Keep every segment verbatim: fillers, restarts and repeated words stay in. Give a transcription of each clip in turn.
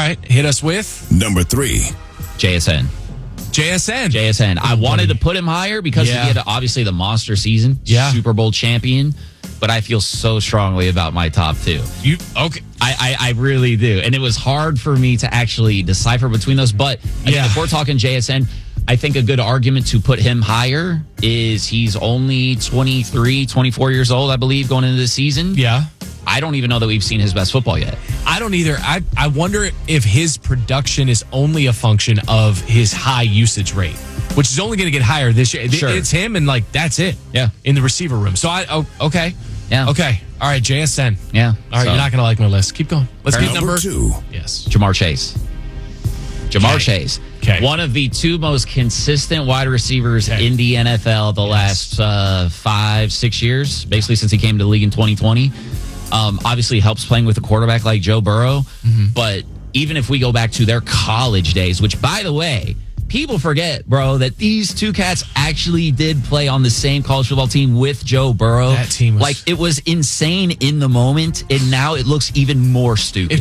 right. Hit us with number three. J S N. J S N. J S N. I wanted to put him higher because Yeah. he had obviously the monster season, Yeah. Super Bowl champion. But I feel so strongly about my top two. You okay? I, I, I really do. And it was hard for me to actually decipher between those. But again, Yeah. if we're talking J S N, I think a good argument to put him higher is he's only twenty-three, twenty-four years old, I believe, going into the season. Yeah. I don't even know that we've seen his best football yet. I don't either. I, I wonder if his production is only a function of his high usage rate, which is only going to get higher this year. Sure. It's him, and like that's it. Yeah. In the receiver room. So I. Oh, okay. Yeah. Okay. All right. J S N. Yeah. All right. So- You're not going to like my list. Keep going. Let's get Number number two. Yes. Jamar Chase. Jamar Okay. Chase. Okay. One of the two most consistent wide receivers Okay. in the N F L the last uh, five, six years, basically since he came to the league in twenty twenty. Um, obviously helps playing with a quarterback like Joe Burrow. Mm-hmm. But even if we go back to their college days, which, by the way, people forget, bro, that these two cats actually did play on the same college football team with Joe Burrow. That team was- like, it was insane in the moment, and now it looks even more stupid.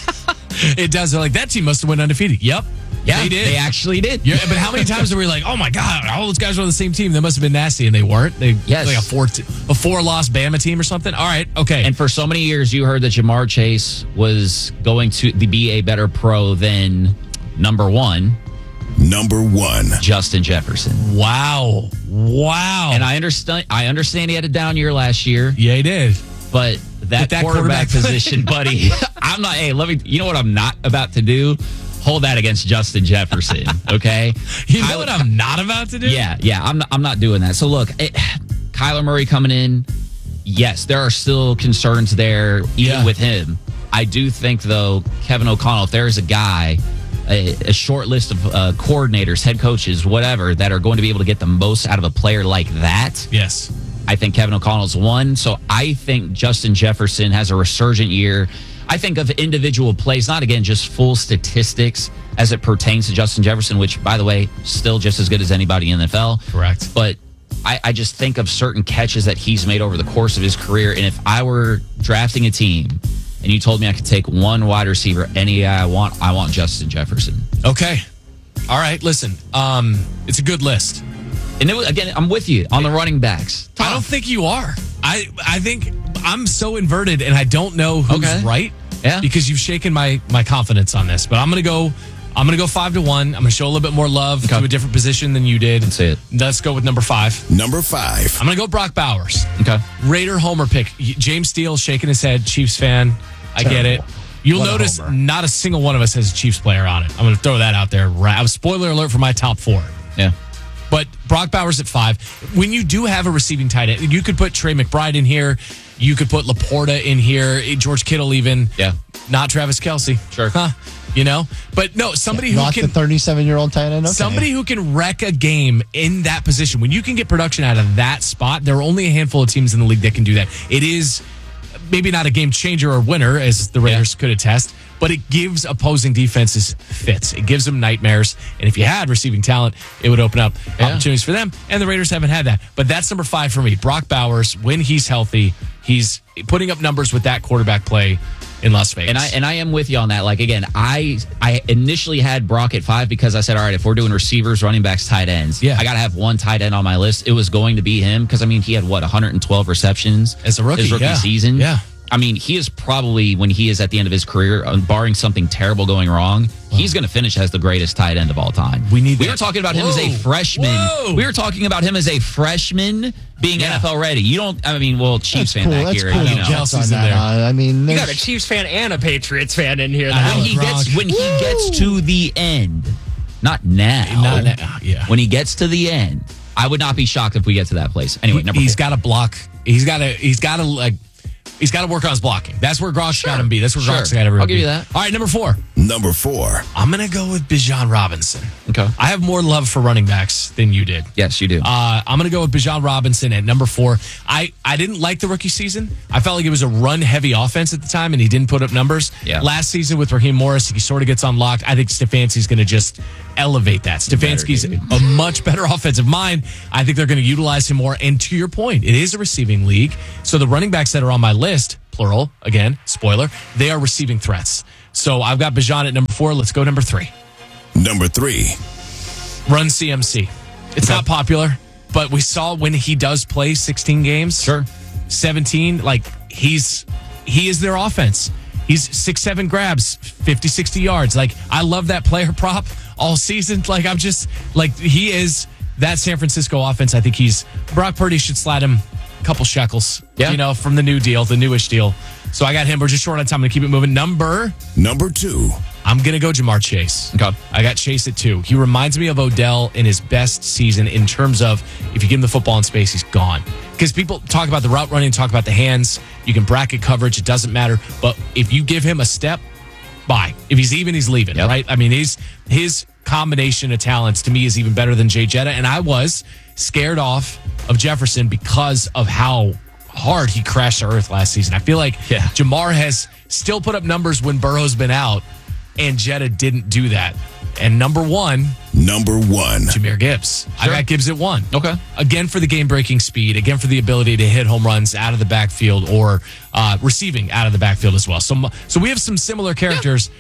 It, it does. They're like, that team must have went undefeated. Yep. yeah, They did. They actually did. Yeah, but how many times were we like, oh my God, all those guys were on the same team? They must have been nasty, and they weren't. They Yes. like a four a four loss Bama team or something. All right, okay. And for so many years, you heard that Jamar Chase was going to be a better pro than number one, Number one. Justin Jefferson. wow, wow. And I understand. I understand he had a down year last year, yeah, he did. but that, that quarterback, quarterback- position, buddy. I'm not. Hey, let me. You know what I'm not about to do? Hold that against Justin Jefferson. Okay. You know Kyler- what I'm not about to do? Yeah, yeah. I'm not, I'm not doing that. So look, it, Kyler Murray coming in. Yes, there are still concerns there, even Yeah. with him. I do think, though, Kevin O'Connell, if there is a guy, a, a short list of uh, coordinators, head coaches, whatever, that are going to be able to get the most out of a player like that, Yes. I think Kevin O'Connell's one. So I think Justin Jefferson has a resurgent year. I think of individual plays, not again just full statistics as it pertains to Justin Jefferson, which, by the way, still just as good as anybody in the N F L. Correct. But I, I just think of certain catches that he's made over the course of his career. And if I were drafting a team and you told me I could take one wide receiver any guy I want, I want Justin Jefferson. Okay. All right. Listen, um, it's a good list. And it was, again, I'm with you on the running backs. I don't think you are. I I think I'm so inverted, and I don't know who's Okay. right. Yeah. Because you've shaken my my confidence on this. But I'm gonna go. I'm gonna go five to one. I'm gonna show a little bit more love Okay. to a different position than you did. Let's see it. Let's go with number five. Number five. I'm gonna go Brock Bowers. Okay. Raider homer pick. James Steele shaking his head. Chiefs fan. I get it. Terrible. You'll What a notice homer. not a single one of us has a Chiefs player on it. I'm gonna throw that out there. Right. Spoiler alert for my top four. Yeah. But Brock Bowers at five. When you do have a receiving tight end, you could put Trey McBride in here. You could put Laporta in here. George Kittle even. Yeah. Not Travis Kelce. Sure. Huh. You know? But no, somebody who Not can the thirty-seven-year-old tight end. Okay. somebody who can wreck a game in that position. When you can get production out of that spot, there are only a handful of teams in the league that can do that. It is maybe not a game changer or winner, as the Raiders could attest, but it gives opposing defenses fits. It gives them nightmares. And if you had receiving talent, it would open up Yeah. opportunities for them. And the Raiders haven't had that. But that's number five for me. Brock Bowers, when he's healthy, he's putting up numbers with that quarterback play in Las Vegas. And I and I am with you on that. Like, again, I I initially had Brock at five because I said, all right, if we're doing receivers, running backs, tight ends, Yeah. I got to have one tight end on my list. It was going to be him because, I mean, he had, what, one hundred twelve receptions As a rookie, his rookie yeah. season? Yeah. I mean, he is probably, when he is at the end of his career, uh, barring something terrible going wrong, he's going to finish as the greatest tight end of all time. We need We that. were talking about him as a Whoa. freshman. Whoa. We were talking about him as a freshman being Yeah. N F L ready. You don't, I mean, well, Chiefs That's fan cool. back That's here. cool. You to know. Jealous jump is on in that. there. Uh, I mean, You there's- got a Chiefs fan and a Patriots fan in here. I That when he Gronk. gets when he gets to the end, not now. Not now, yeah. When he gets to the end, I would not be shocked if we get to that place. Anyway, number he's four. got to block. He's got to. He's got to like. He's got to work on his blocking. That's where Gronk's got to be. That's where Sure. Gronk's got to be. I'll give you that. All right, number four. Number four. I'm gonna go with Bijan Robinson. Okay. I have more love for running backs than you did. Yes, you do. Uh, I'm going to go with Bijan Robinson at number four. I, I didn't like the rookie season. I felt like it was a run-heavy offense at the time, and he didn't put up numbers. Yeah. Last season with Raheem Morris, he sort of gets unlocked. I think Stefanski's going to just elevate that. Stefanski's dude. a much better offensive mind. I think they're going to utilize him more. And to your point, it is a receiving league. So the running backs that are on my list, plural, again, spoiler, they are receiving threats. So I've got Bijan at number four. Let's go number three. Number three. Run C M C. It's Okay. not popular, but we saw when he does play sixteen games. Sure. seventeen, like he's he is their offense. He's six, seven grabs, fifty, sixty yards. Like, I love that player prop all season. Like, I'm just, like, he is that San Francisco offense. I think he's, Brock Purdy should slide him a couple shekels, Yeah. you know, from the new deal, the newish deal. So I got him. We're just short on time. I'm going to keep it moving. Number, Number two. I'm going to go Jamar Chase. Okay. I got Chase at two. He reminds me of Odell in his best season in terms of if you give him the football in space, he's gone. Because people talk about the route running, talk about the hands. You can bracket coverage. It doesn't matter. But if you give him a step, bye. If he's even, he's leaving, Yep. right? I mean, his, his combination of talents to me is even better than Jay Jetta. And I was scared off of Jefferson because of how hard he crashed to earth last season. I feel like Yeah. Jamar has still put up numbers when Burrow's been out, and Jetta didn't do that. And number one, Number one. Jahmyr Gibbs. I Sure. got Gibbs at one. Okay. Again, for the game-breaking speed. Again, for the ability to hit home runs out of the backfield or uh, receiving out of the backfield as well. So, so we have some similar characters.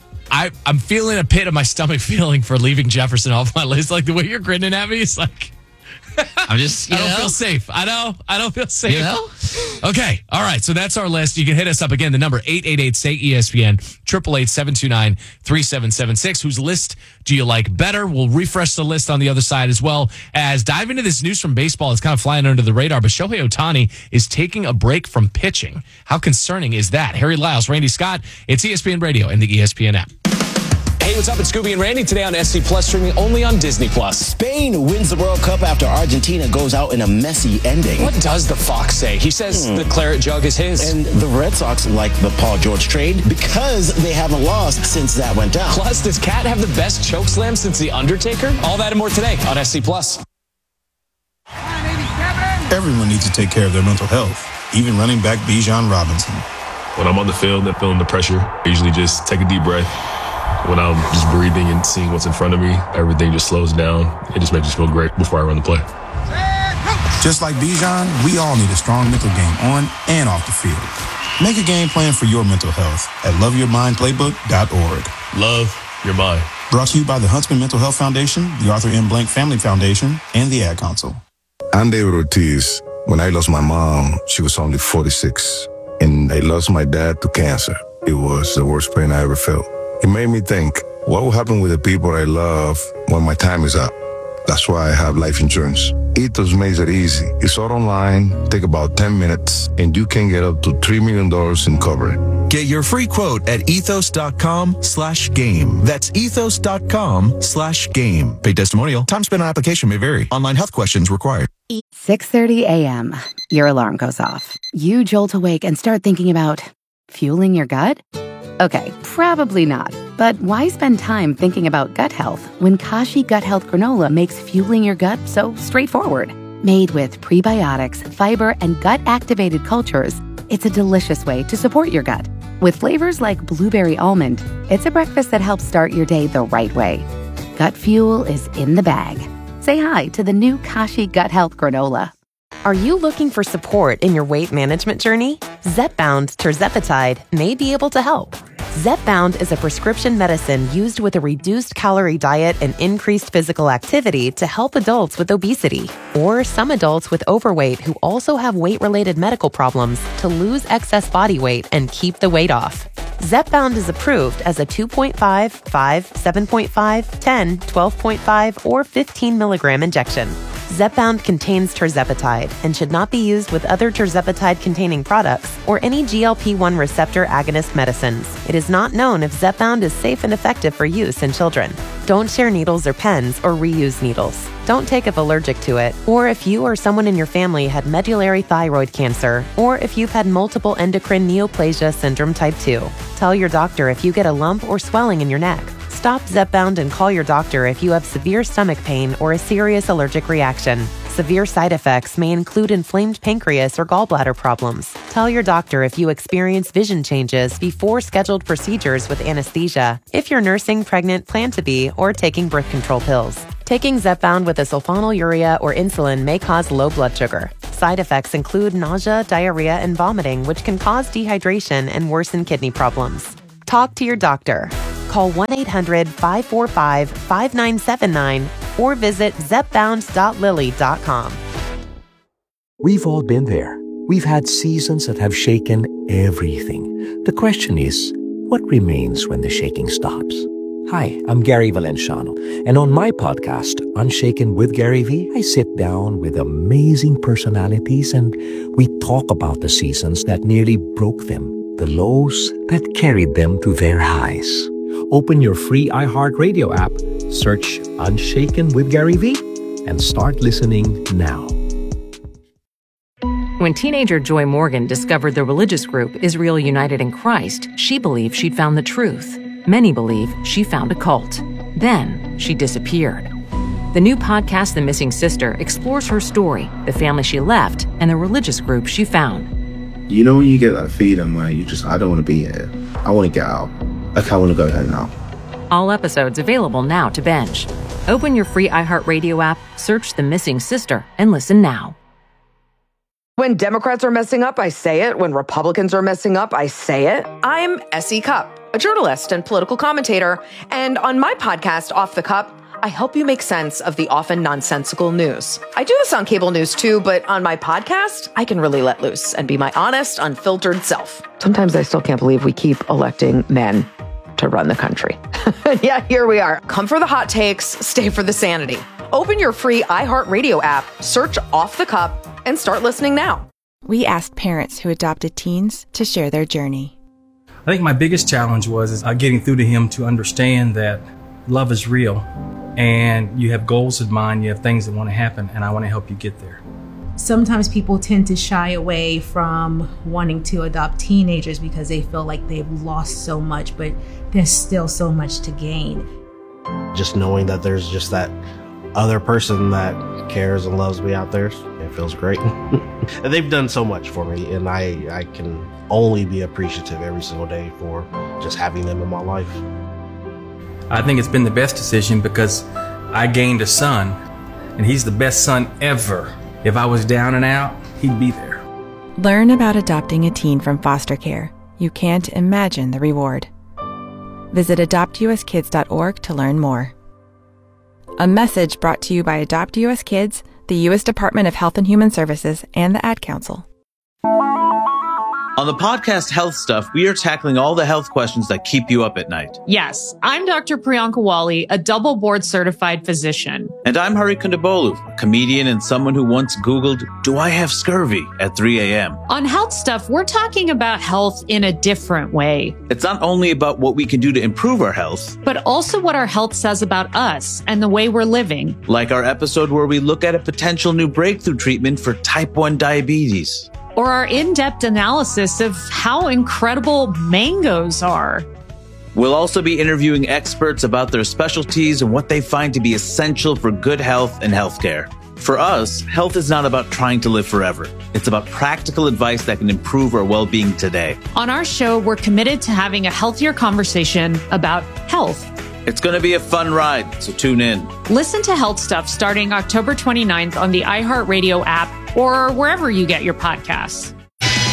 I, I'm feeling a pit of my stomach feeling for leaving Jefferson off my list. Like, the way you're grinning at me, it's like, I'm just, you I don't know, feel safe. I know. I don't feel safe. you know? Okay. All right. So that's our list. You can hit us up again. The number eight eight eight, S A Y, E S P N, eight eight eight, seven two nine, three seven seven six. Whose list do you like better? We'll refresh the list on the other side as well as dive into this news from baseball. It's kind of flying under the radar, but Shohei Ohtani is taking a break from pitching. How concerning is that? Harry Lyles, Randy Scott. It's E S P N Radio and the E S P N app. Hey, what's up? It's Scooby and Randy today on S C Plus, streaming only on Disney Plus. Spain wins the World Cup after Argentina goes out in a messy ending. What does the Fox say? He says the claret jug is his. And the Red Sox like the Paul George trade because they haven't lost since that went down. Plus, does Cat have the best chokeslam since The Undertaker? All that and more today on S C Plus. Everyone needs to take care of their mental health, even running back Bijan Robinson. When I'm on the field and feeling the pressure, I usually just take a deep breath. When I'm just breathing and seeing what's in front of me, everything just slows down. It just makes me feel great before I run the play. Just like Bijan, we all need a strong mental game on and off the field. Make a game plan for your mental health at love your mind playbook dot org. Love your mind. Brought to you by the Huntsman Mental Health Foundation, the Arthur M. Blank Family Foundation, and the Ad Council. I'm David Ortiz. When I lost my mom, she was only forty-six. And I lost my dad to cancer. It was the worst pain I ever felt. It made me think, what will happen with the people I love when my time is up? That's why I have life insurance. Ethos makes it easy. It's all online, take about ten minutes, and you can get up to three million dollars in coverage. Get your free quote at ethos.com slash game. That's ethos.com slash game. Paid testimonial. Time spent on application may vary. Online health questions required. six thirty a.m. Your alarm goes off. You jolt awake and start thinking about fueling your gut? Okay, probably not. But why spend time thinking about gut health when Kashi Gut Health Granola makes fueling your gut so straightforward? Made with prebiotics, fiber, and gut-activated cultures, it's a delicious way to support your gut. With flavors like blueberry almond, it's a breakfast that helps start your day the right way. Gut fuel is in the bag. Say hi to the new Kashi Gut Health Granola. Are you looking for support in your weight management journey? Zepbound Tirzepatide may be able to help. Zepbound is a prescription medicine used with a reduced calorie diet and increased physical activity to help adults with obesity or some adults with overweight who also have weight-related medical problems to lose excess body weight and keep the weight off. Zepbound is approved as a two point five, five, seven point five, ten, twelve point five, or fifteen milligram injection. Zepbound contains tirzepatide and should not be used with other tirzepatide-containing products or any G L P one receptor agonist medicines. It is not known if Zepbound is safe and effective for use in children. Don't share needles or pens or reuse needles. Don't take if allergic to it, or if you or someone in your family had medullary thyroid cancer, or if you've had multiple endocrine neoplasia syndrome type two. Tell your doctor if you get a lump or swelling in your neck. Stop Zepbound and call your doctor if you have severe stomach pain or a serious allergic reaction. Severe side effects may include inflamed pancreas or gallbladder problems. Tell your doctor if you experience vision changes before scheduled procedures with anesthesia, if you're nursing, pregnant, plan to be, or taking birth control pills. Taking Zepbound with a sulfonylurea or insulin may cause low blood sugar. Side effects include nausea, diarrhea, and vomiting, which can cause dehydration and worsen kidney problems. Talk to your doctor. Call one eight hundred five four five five nine seven nine or visit zep bound dot lilly dot com. We've all been there. We've had seasons that have shaken everything. The question is, what remains when the shaking stops? Hi, I'm Gary Valenciano, and on my podcast, Unshaken with Gary V, I sit down with amazing personalities and we talk about the seasons that nearly broke them, the lows that carried them to their highs. Open your free iHeartRadio app, search Unshaken with Gary V, and start listening now. When teenager Joy Morgan discovered the religious group Israel United in Christ, she believed she'd found the truth. Many believe she found a cult. Then she disappeared. The new podcast, The Missing Sister, explores her story, the family she left, and the religious group she found. You know when you get that feeling where you just, I don't want to be here. I want to get out. Like, I want to go home now. All episodes available now to binge. Open your free iHeartRadio app, search The Missing Sister, and listen now. When Democrats are messing up, I say it. When Republicans are messing up, I say it. I'm Essie Cupp, a journalist and political commentator. And on my podcast, Off the Cup, I help you make sense of the often nonsensical news. I do this on cable news too, but on my podcast, I can really let loose and be my honest, unfiltered self. Sometimes I still can't believe we keep electing men to run the country. Yeah, here we are. Come for the hot takes, stay for the sanity. Open your free iHeartRadio app, search Off the Cup, and start listening now. We asked parents who adopted teens to share their journey. I think my biggest challenge was is, uh, getting through to him to understand that love is real and you have goals in mind, you have things that want to happen, and I want to help you get there. Sometimes people tend to shy away from wanting to adopt teenagers because they feel like they've lost so much, but there's still so much to gain. Just knowing that there's just that other person that cares and loves me out there, it feels great. And they've done so much for me, and I, I can only be appreciative every single day for just having them in my life. I think it's been the best decision because I gained a son, and he's the best son ever. If I was down and out, he'd be there. Learn about adopting a teen from foster care. You can't imagine the reward. Visit adopt u s kids dot org to learn more. A message brought to you by Adopt U S Kids, the U S Department of Health and Human Services, and the Ad Council. On the podcast Health Stuff, we are tackling all the health questions that keep you up at night. Yes, I'm Doctor Priyanka Wali, a double board certified physician. And I'm Hari Kondabolu, a comedian and someone who once Googled, do I have scurvy at three a.m. On Health Stuff, we're talking about health in a different way. It's not only about what we can do to improve our health, but also what our health says about us and the way we're living. Like our episode where we look at a potential new breakthrough treatment for type one diabetes. Or our in-depth analysis of how incredible mangoes are. We'll also be interviewing experts about their specialties and what they find to be essential for good health and healthcare. For us, health is not about trying to live forever. It's about practical advice that can improve our well-being today. On our show, we're committed to having a healthier conversation about health. It's going to be a fun ride, so tune in. Listen to Health Stuff starting October twenty-ninth on the iHeartRadio app or wherever you get your podcasts.